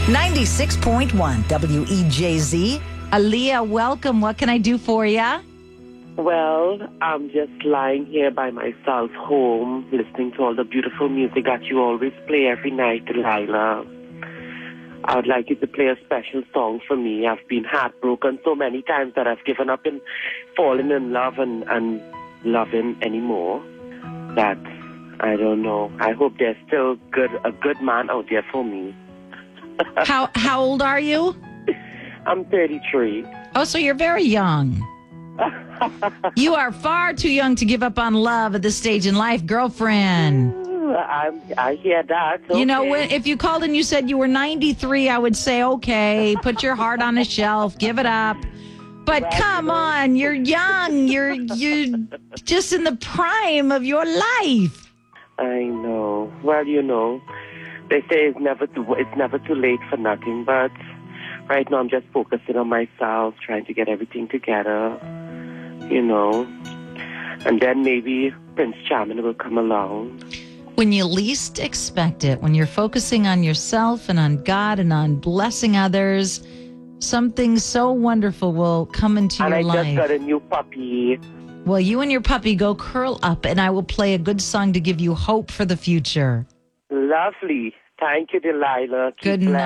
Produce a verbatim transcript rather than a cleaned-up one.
ninety-six point one W E J Z. Aaliyah, welcome. What can I do for you? Well, I'm just lying here by myself home, listening to all the beautiful music that you always play every night, Delilah. I would like you to play a special song for me. I've been heartbroken so many times that I've given up in falling in love and, and loving anymore. That, I don't know. I hope there's still good a good man out there for me. How how old are you? I'm thirty-three. Oh, so you're very young. You are far too young to give up on love at this stage in life, girlfriend. I'm, I hear that. Okay. You know, when, if you called and you said you were ninety-three, I would say, okay, put your heart on a shelf, give it up. But Right, come you know. on, you're young. You're you're just in the prime of your life. I know. Well, you know, they say it's never too it's never too late for nothing. But right now, I'm just focusing on myself, trying to get everything together. You know, and then maybe Prince Charming will come along. When you least expect it, when you're focusing on yourself and on God and on blessing others, something so wonderful will come into And your I life. just got a new puppy. Well, you and your puppy go curl up, and I will play a good song to give you hope for the future. Lovely. Thank you, Delilah. Keep Good night.